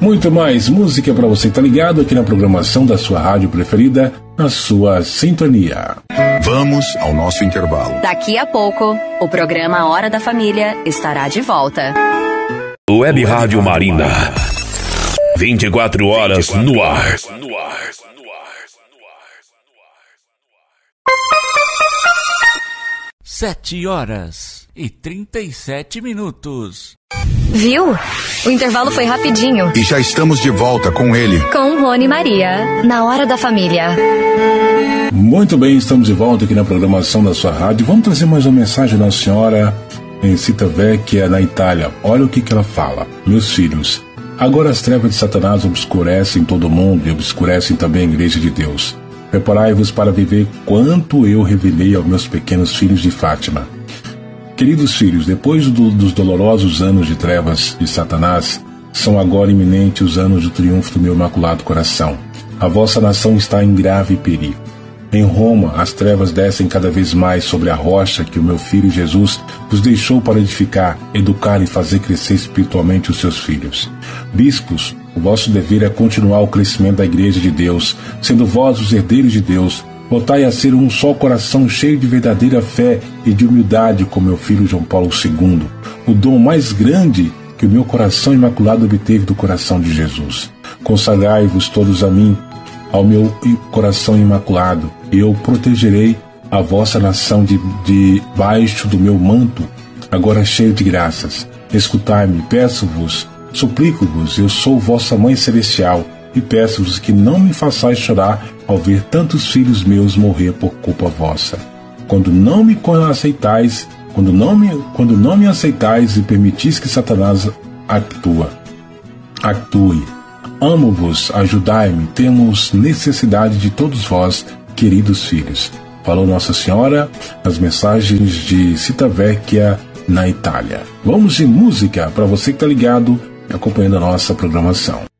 Muito mais música para você que tá ligado aqui na programação da sua rádio preferida, na sua sintonia. Vamos ao nosso intervalo. Daqui a pouco, o programa Hora da Família estará de volta. Web Rádio Marina. 24 horas no ar. 7h37. Viu? O intervalo foi rapidinho. E já estamos de volta com ele. Com Rony e Maria, na Hora da Família. Muito bem, estamos de volta aqui na programação da sua rádio. Vamos trazer mais uma mensagem da senhora em Civitavecchia, na Itália. Olha o que ela fala. Meus filhos, agora as trevas de Satanás obscurecem todo mundo e obscurecem também a igreja de Deus. Preparai-vos para viver quanto eu revelei aos meus pequenos filhos de Fátima. Queridos filhos, depois dos dolorosos anos de trevas de Satanás, são agora iminentes os anos do triunfo do meu imaculado coração. A vossa nação está em grave perigo. Em Roma, as trevas descem cada vez mais sobre a rocha que o meu filho Jesus vos deixou para edificar, educar e fazer crescer espiritualmente os seus filhos. Bispos, o vosso dever é continuar o crescimento da Igreja de Deus, sendo vós os herdeiros de Deus. Voltai a ser um só coração cheio de verdadeira fé e de humildade como meu filho João Paulo II, o dom mais grande que o meu coração imaculado obteve do coração de Jesus. Consagrai-vos todos a mim, ao meu coração imaculado, e eu protegerei a vossa nação debaixo do meu manto, agora cheio de graças. Escutai-me, peço-vos, suplico-vos, eu sou vossa Mãe Celestial, e peço-vos que não me façais chorar ao ver tantos filhos meus morrer por culpa vossa. Quando não me aceitais e permitis que Satanás atue. Amo-vos, ajudai-me, temos necessidade de todos vós, queridos filhos. Falou Nossa Senhora nas mensagens de Civitavecchia, na Itália. Vamos de música para você que está ligado e acompanhando a nossa programação.